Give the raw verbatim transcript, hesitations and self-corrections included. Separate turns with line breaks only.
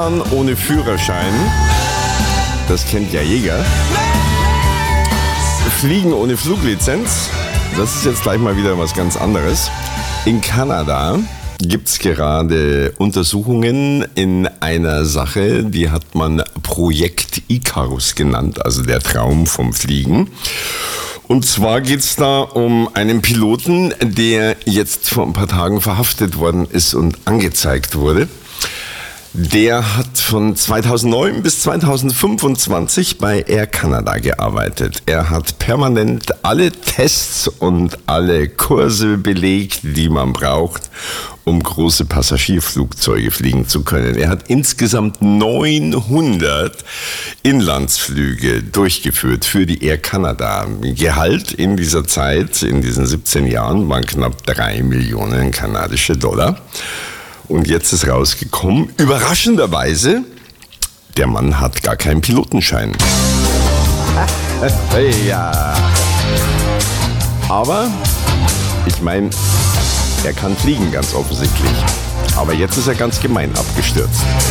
Fahren ohne Führerschein. Das kennt ja jeder. Fliegen ohne Fluglizenz. Das ist jetzt gleich mal wieder was ganz anderes. In Kanada gibt es gerade Untersuchungen in einer Sache, die hat man Projekt Icarus genannt, also der Traum vom Fliegen. Und zwar geht es da um einen Piloten, der jetzt vor ein paar Tagen verhaftet worden ist und angezeigt wurde. Der hat von zweitausendneun bis zweitausendfünfundzwanzig bei Air Canada gearbeitet. Er hat permanent alle Tests und alle Kurse belegt, die man braucht, um große Passagierflugzeuge fliegen zu können. Er hat insgesamt neunhundert Inlandsflüge durchgeführt für die Air Canada. Gehalt in dieser Zeit, in diesen siebzehn Jahren, waren knapp drei Millionen kanadische Dollar. Und jetzt ist rausgekommen, überraschenderweise, der Mann hat gar keinen Pilotenschein. Ja. Aber, ich meine, er kann fliegen, ganz offensichtlich. Aber jetzt ist er ganz gemein abgestürzt.